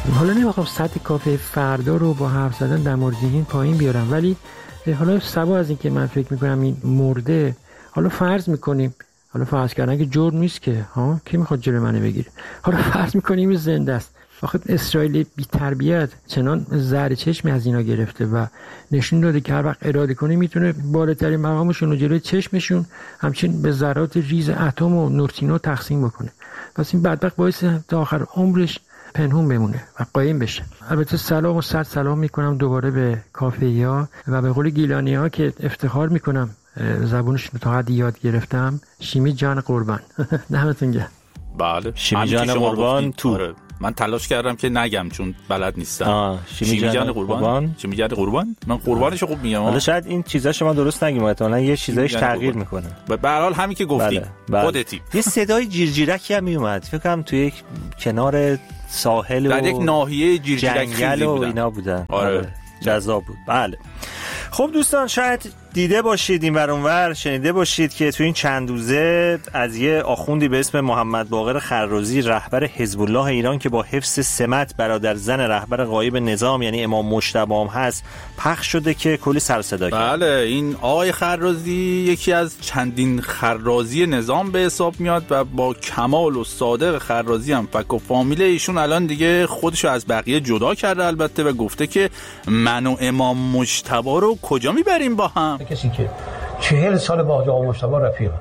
حالا نمیخوام سطح کافه فردا رو با حرف زدن در مورد این پایین بیارم، ولی حالا سوا از این که من فکر میکنم این مرده، حالا فرض میکنیم، حالا فرض کردن که جرم نیست که کی میخواد جلوی منو بگیره، حالا فرض میکنیم زنده است. آخه اسرائیل بی تربیت چنان زهر چشمی از اینا گرفته و نشون داده که هر وقت اراده کنه میتونه بالاترین مقامشون رو جلوی چشمشون همچنین به ذرات ریز اتم و نوترینو تقسیم بکنه. پس این بدبخت باعث تا آخر عمرش پنهون بمونه و قایم بشه. البته سلام و صد سلام میکنم دوباره به کافه‌ها و به قول گیلانی‌ها که افتخار میکنم زبونش تا حدی یاد گرفتم، شیمی جان قربان. دمتون گرم. بله شیمی جان قربان تو. من تلاش کردم که نگم چون بلد نیستم. شیمی جان قربان. شیمی جان قربان. من قربانشو خوب میگم. حالا شاید این چیزاشو من درست نگم، احتمالاً یه چیزایش تغییر میکنه. به هر حال همین که گفتی خودتی. یه صدای جیرجیرکی هم میومد، فکر کنم تو یک کنار ساحل و در یک ناحیه جیرجیرک جنگل و اینا بودن. آره جذاب بود. بله. خب دوستان، شاید دیده باشید این ور اونور، شنیده باشید که تو این چند روزه از یه آخوندی به اسم محمد باقر خرازی، رهبر حزب الله ایران که با حفظ سمت برادر زن رهبر غایب نظام یعنی امام مجتبی هم هست، پخش شده که کلی سر صدا کرد. بله، این آقای خرازی یکی از چندین خرازی نظام به حساب میاد و با کمال و صادق خرازی هم فک و فامیل ایشون الان دیگه خودشو از بقیه جدا کرده البته و گفته که من و امام مجتبی رو کجا میبریم با هم. کسی که 40 سال با آقا مجتبی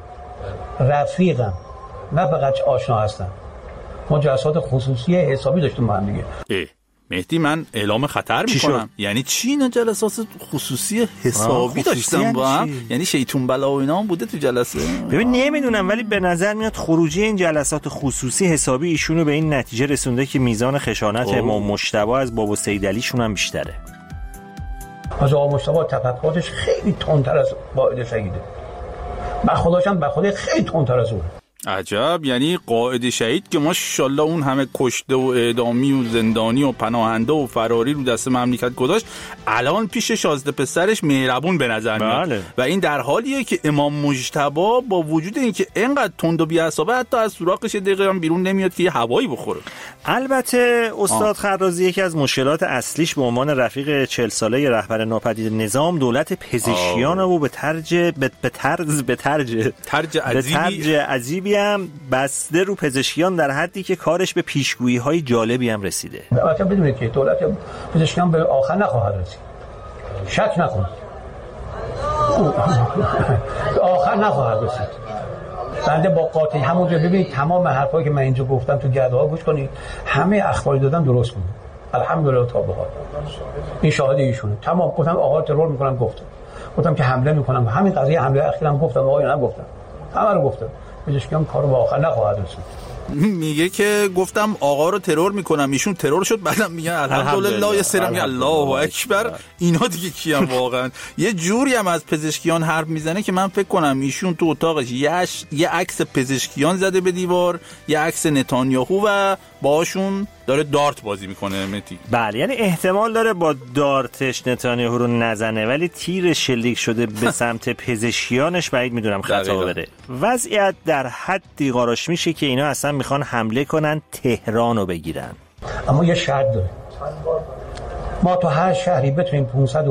رفیقم، نه فقط آشنا هستم، ما جلسات خصوصی حسابی داشتیم با هم دیگه. مهدی، من اعلام خطر میکنم. یعنی چی اینا جلسات خصوصی حسابی داشتن با هم؟ یعنی شیطون بلا و اینا هم بوده تو جلسه؟ ببین نمیدونم، ولی به نظر میاد خروجی این جلسات خصوصی حسابی ایشونو به این نتیجه رسونده که میزان خشونت امام مجتبی از بابا سیدعلیشون هم بیشتره. از آقا مجتبی تفکراتش خیلی تندتر از قائد شهیده. من خودشم به خود خیلی تندتر از اون. عجب، یعنی قائد شهید که ماشاءالله اون همه کشته و اعدامی و زندانی و پناهنده و فراری رو دست مملکت گذاشت، الان پیش شازده پسرش مهربون به نظر میاد. بله. و این در حالیه که امام مجتبی با وجود اینکه اینقدر تند و بی‌عصابه حتی از سوراخش دقیقاً بیرون نمیاد که یه هوایی بخوره. البته استاد خرازی یکی از مشکلات اصلیش به عنوان رفیق 40 ساله رهبر ناپدید نظام دولت پزشکیان و به طرز عجیبی هم بسته رو پزشکیان، در حدی که کارش به پیشگویی‌های جالبی هم رسیده. البته بدونید که دولت پزشکیان به آخر نخواهد رسید. شک نکنید. به آخر نخواهد رسید. بنده با قاطعی همونجا ببینید تمام حرفایی که من اینجا گفتم تو گرده‌ها گوش کنید، همه اخباری دادم درست کنید. الحمدلله تا به حال. این شاهد ایشونه. تمام گفتم آقا ترور می‌کنم، گفتم که حمله می‌کنم. همین قضیه حمله اخیرام گفتم، آقا نگفتم. همه رو گفتم. پزشکیان کارو به آخر نخواهد رسید. میگه که گفتم آقا رو ترور میکنم، ایشون ترور شد، بعدم میگن الحمدلله یا سرم الله اکبر. اینا دیگه کیم واقعا؟ یه جوری هم از پزشکیان حرف میزنه که من فکر کنم ایشون تو اتاقش یه عکس پزشکیان زده به دیوار، یه عکس نتانیاهو و باهاشون داره دارت بازی میکنه. متی بله، یعنی احتمال داره با دارتش نتانیاهو رو نزنه، ولی تیر شلیک شده به سمت پزشکیانش بعید میدونم خطا بره. وضعیت در حدی قاراش میشه که اینا اصلا میخوان حمله کنن تهران رو بگیرن. اما یه شرط داره، ما تو هر شهری بتونیم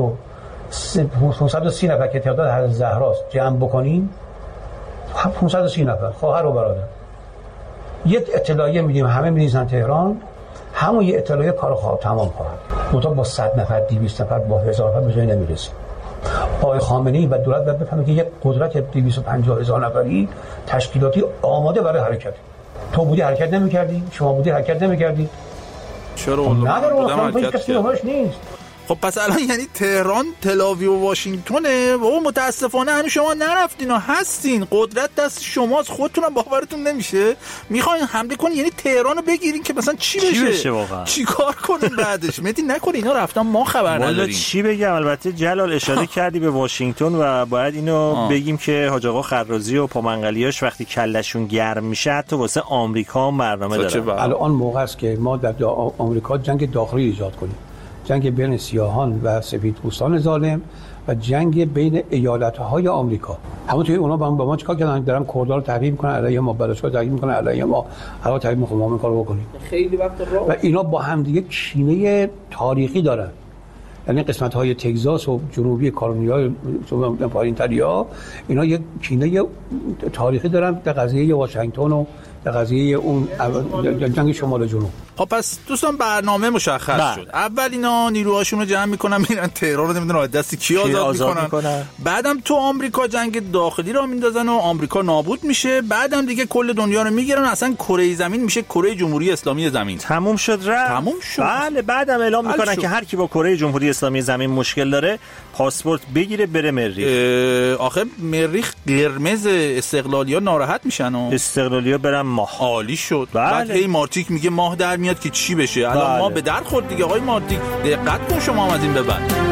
530 نفر که تعداد هر زهراست جمع بکنیم، 530 نفر خواهر و برادر، یه اطلاعیه میدیم، همه میریزن تهران، همون یه اطلاعیه کارو تمام خواهد. منتها با 100 نفر 200 نفر با 1000 نفر به جای نمیرسیم. آقای خامنه‌ای و دولت باید بفهمه که یک قدرت 250,000 نفری تشکیلاتی آماده برای حرکت. تو بودی حرکت نمی‌کردی، شما بودی حرکت نمی‌کردی. چرا نداره کسی راهش نیست. خب پس الان یعنی تهران، تل‌آویو و واشنگتونه. بابا متاسفانه هنوز شما نرفتین و هستین، قدرت دست شماست، خودتونم باورتون نمیشه میخواین حمله کنین، یعنی تهران رو بگیرین که مثلا چی بشه واقعا؟ چی کار کنین بعدش؟ مهدی نکنین اینا رفتن ما خبر نداریم. چی بگم؟ البته جلال اشاره کردی به واشنگتن و باید اینو بگیم که حاج آقا خرازی و پامنقلیاش وقتی کلشون گرم میشه حتی واسه آمریکا هم برنامه دارن. الان موقع است که ما در آمریکا جنگ داخلی ایجاد کنیم. جنگ بین سیاهان و سفیدپوستان ظالم و جنگ بین ایالت‌های آمریکا. همون توی اونا با ما چیکار کردن؟ دارن کردها رو تحریم می‌کنن علیه ما، بلوچ‌ها تحریم می‌کنن علیه ما، هر تحریم می‌خوام ما این کارو بکنیم. خیلی وقت و اینا با هم دیگه کینه تاریخی دارن. یعنی قسمت‌های تگزاس و جنوبی کارولینای پایین‌تریا اینا یک کینه تاریخی دارن در قضیه واشنگتن و در قضیه اون جنگ شمال جنوب. خب پس دوستان برنامه مشخص شد. اول اینا نیروهاشون رو جمع میکنن میرن تهران رو نمیدونن از دست کی آزاد میکنن. بعدم تو آمریکا جنگ داخلی رو میندازن و آمریکا نابود میشه. بعدم دیگه کل دنیا رو میگیرن، اصلا کره زمین میشه کره جمهوری اسلامی زمین. تموم شد. بله بعدم اعلام میکنن که هر کی با کره جمهوری اسلامی زمین مشکل داره پاسپورت بگیره بره مریخ. آخه مریخ قرمز، استقلالیا ناراحت میشن و استقلالیا برن ماه. عالی شد. بله. بعد هی مارتیک میگه ماه در میاد که چی بشه. الان ما به در خورد دیگه آقای مارتیک، دقت کن شما هم از این به بعد.